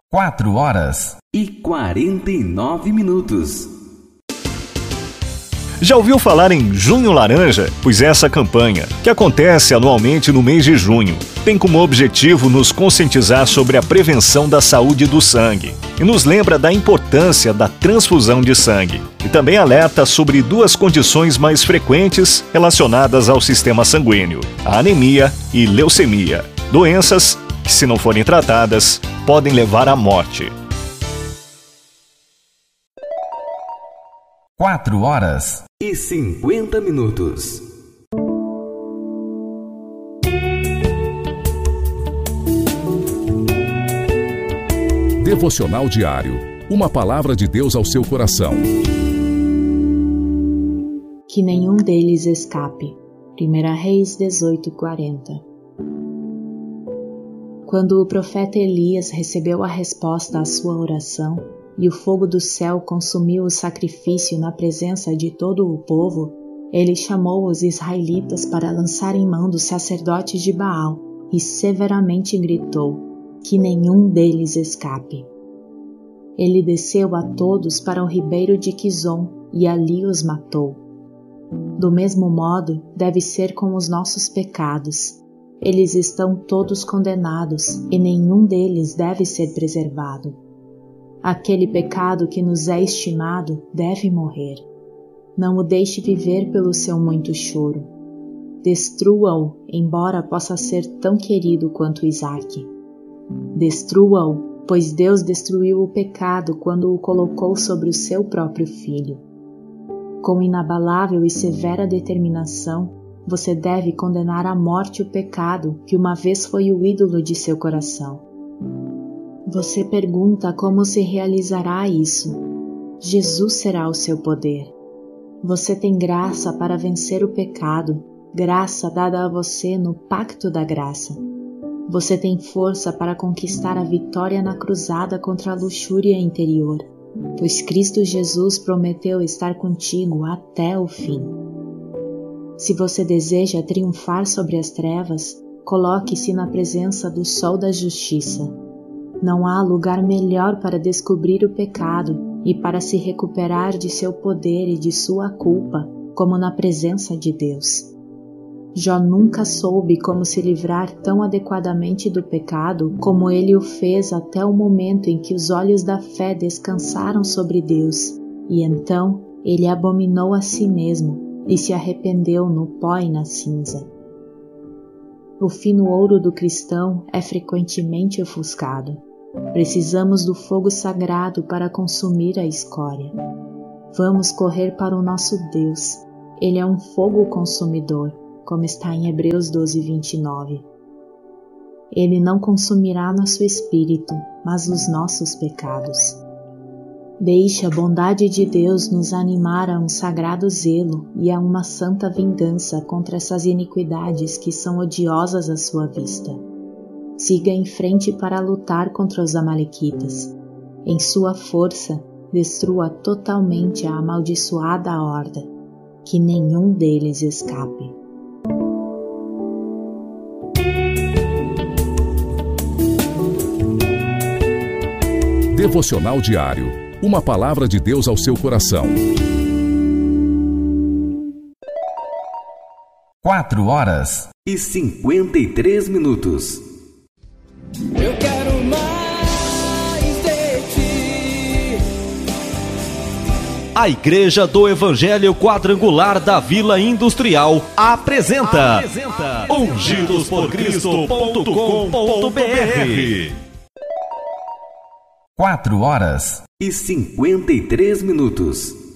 4h49. Já ouviu falar em Junho Laranja? Pois essa campanha, que acontece anualmente no mês de junho, tem como objetivo nos conscientizar sobre a prevenção da saúde do sangue e nos lembra da importância da transfusão de sangue. E também alerta sobre duas condições mais frequentes relacionadas ao sistema sanguíneo: a anemia e leucemia, doenças que, se não forem tratadas, podem levar à morte. 4h50. Devocional diário. Uma palavra de Deus ao seu coração. Que nenhum deles escape. 1 Reis 18:40. Quando o profeta Elias recebeu a resposta à sua oração e o fogo do céu consumiu o sacrifício na presença de todo o povo, ele chamou os israelitas para lançarem mão dos sacerdotes de Baal e severamente gritou: que nenhum deles escape. Ele desceu a todos para o ribeiro de Quizon e ali os matou. Do mesmo modo, deve ser com os nossos pecados. Eles estão todos condenados e nenhum deles deve ser preservado. Aquele pecado que nos é estimado deve morrer. Não o deixe viver pelo seu muito choro. Destrua-o, embora possa ser tão querido quanto Isaque. Destrua-o, pois Deus destruiu o pecado quando o colocou sobre o seu próprio filho. Com inabalável e severa determinação, você deve condenar à morte o pecado que uma vez foi o ídolo de seu coração. Você pergunta como se realizará isso. Jesus será o seu poder. Você tem graça para vencer o pecado, graça dada a você no pacto da graça. Você tem força para conquistar a vitória na cruzada contra a luxúria interior, pois Cristo Jesus prometeu estar contigo até o fim. Se você deseja triunfar sobre as trevas, coloque-se na presença do sol da justiça. Não há lugar melhor para descobrir o pecado e para se recuperar de seu poder e de sua culpa, como na presença de Deus. Jó nunca soube como se livrar tão adequadamente do pecado como ele o fez até o momento em que os olhos da fé descansaram sobre Deus, e então ele abominou a si mesmo e se arrependeu no pó e na cinza. O fino ouro do cristão é frequentemente ofuscado. Precisamos do fogo sagrado para consumir a escória. Vamos correr para o nosso Deus. Ele é um fogo consumidor, como está em Hebreus 12:29. Ele não consumirá nosso espírito, mas os nossos pecados. Deixe a bondade de Deus nos animar a um sagrado zelo e a uma santa vingança contra essas iniquidades que são odiosas à sua vista. Siga em frente para lutar contra os amalequitas. Em sua força, destrua totalmente a amaldiçoada horda. Que nenhum deles escape. Devocional diário. Uma palavra de Deus ao seu coração. 4h53. Eu quero mais de ti. A Igreja do Evangelho Quadrangular da Vila Industrial apresenta ungidosporcristo.com.br. 4h53.